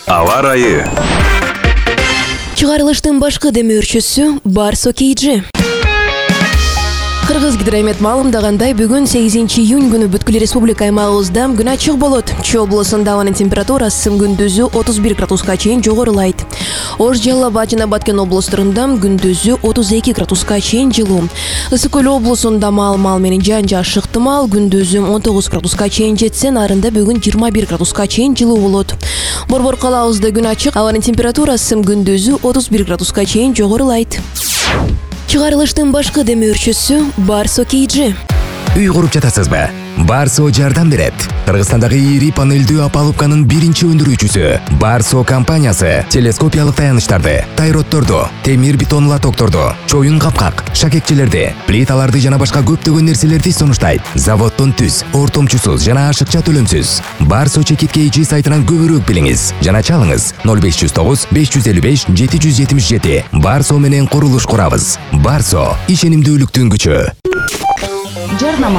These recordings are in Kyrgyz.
Ава ырайы. Чыгарылыштын башкы демөөрчүсү Барсо KG. Кыргызгидромет маалымдагандай, бүгүн 8 июнь күнү бүткүл республика аймагыбызда күн ачык болот. Чүй облусунда абанын температурасы күндүзү 31 градуска чейин жогорулайт. Ош, Жалал Абад жана Баткен облустарында күндүзү 32 градуска чейин жылуу. Ысык Көл облусунда маал менен жаан-жааш ыктымал, күндүзү 19 градуска чейин жетсе, нарында бүгүн 21 градуска чейин жылуу болот. Борбор калаабызда күн ачык, абанын температурасы күндүзү 31 градуска чейин жогорулайт. Чыгарылыштын башкы демөөрчүсү Барсо KG. Үй куруп жатасызбы? Барсо жардам берет. Кыргызстандагы ири панелдүү опалубканын биринчи өндүрүүчүсү Барсо компаниясы телескопиялык таяныштарды, тайротторду, темир бетон лотокторду, чоюн капкак, шакекчелерди, плиталарды жана башка көптөгөн нерселерди сунуштайт. Заводдон түз, ортомчусуз жана ашыкча төлөмсүз. Барсо Чекит KG сайтынан көбүрөөк билиңиз жана чалыңыз 0509 555 777. Барсо менен курулуш курабыз. Барсо ишенимдүүлүктүн күчү. Жарнама.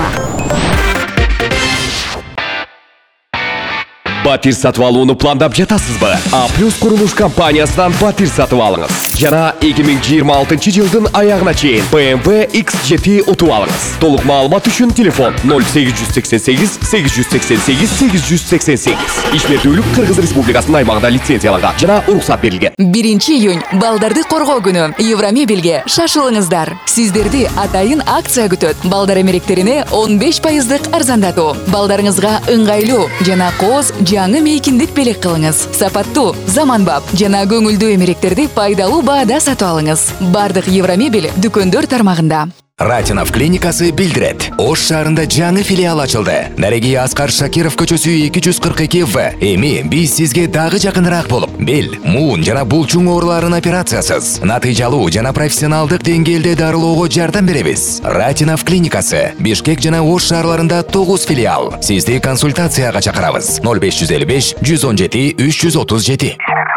Батир сатып алууну пландап жатасызбы? А+ курулуш компаниясынан батир сатып алыңыз. Жана 2026 жылдын аягына чейин BMW X7 утуп алыңыз. Толук маалымат үчүн телефон 0888 888 888. Ишмердүүлүк Кыргыз Республикасынын аймагында лицензияланган жана уруксат берилген. 1 июнь балдарды коргоо күнү. Евромебелге шашылыңыздар. Сиздерди атайын акция күтөт. Балдар эмеректерине 15% арзандатуу. Балдарыңызга ыңгайлуу жана кооз жаңы мейкиндик белек кылыңыз. Сапаттуу, заманбап жана көңүлдүү эмеректерди пайдалуу баада сатып алыңыз. Бардык Евромебель дүкөндөр тармагында. Ратинов клиникасы билдирет. Ош шаарында жаңы филиал ачылды. Нареги Аскар Шакиров көчөсү 242В. Эми биз сизге дагы жакыныраак болуп, бел, муун жана булчуң ооруларын операциясыз, натыйжалуу жана профессионалдык деңгээлде дарылоого жардам беребиз. Ратинов клиникасы Бишкек жана Ош шаарларында 9 филиал. Сизди консультацияга чакырабыз. 0555 117 337.